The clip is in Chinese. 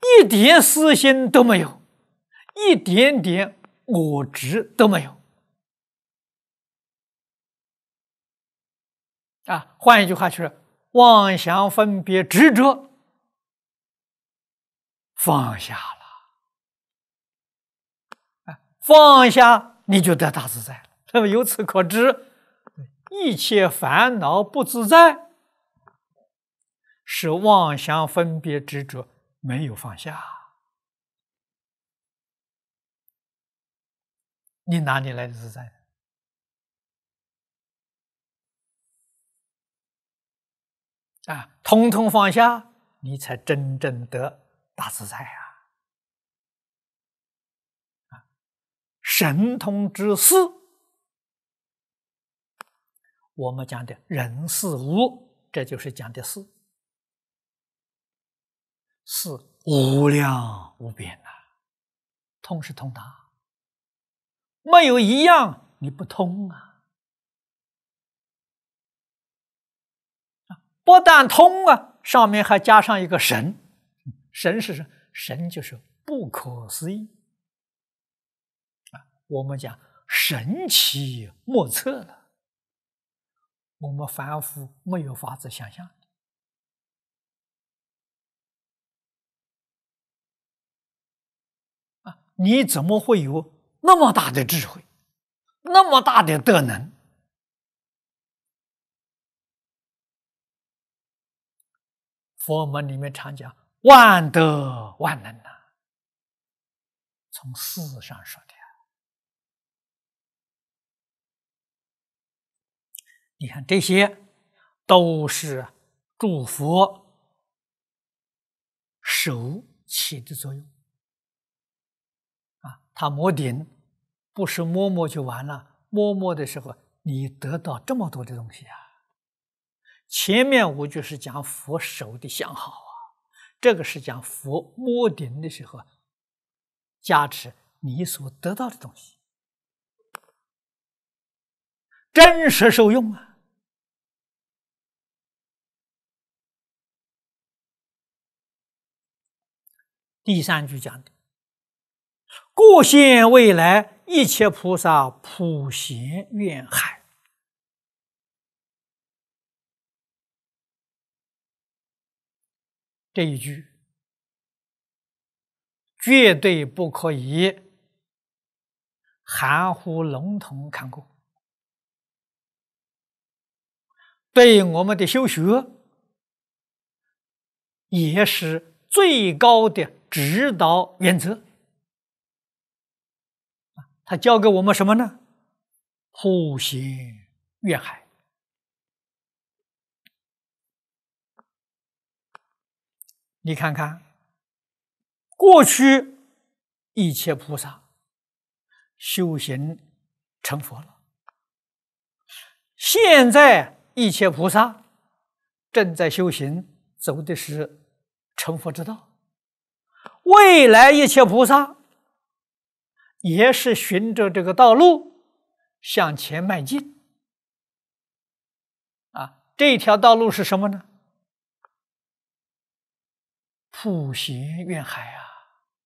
一点私心都没有，一点点我执都没有。换一句话就是，妄想分别执着放下了，放下你就得大自在了。那么由此可知，一切烦恼不自在，是妄想分别执着没有放下。你哪里来的自在呢？通通放下，你才真正得大自在啊！神通之事，我们讲的人事物，这就是讲的事，是无量无边呐，通是通达，没有一样你不通啊！不但通啊，上面还加上一个神，神是什么？神就是不可思议我们讲神奇莫测了，我们凡夫没有法子想象你怎么会有那么大的智慧，那么大的德能？佛门里面常讲万德万能从事上说的你看这些都是诸佛手起的作用他摸顶不是摸摸就完了，摸摸的时候你得到这么多的东西前面5句是讲佛手的相好这个是讲佛摸顶的时候加持你所得到的东西，真实受用第3句讲的故现未来一切菩萨普贤愿海，这一句绝对不可以含糊笼统看过，对我们的修学也是最高的指导原则。他教给我们什么呢？普贤愿海。你看看过去一切菩萨修行成佛了，现在一切菩萨正在修行，走的是成佛之道，未来一切菩萨也是循着这个道路向前迈进这条道路是什么呢？普贤愿海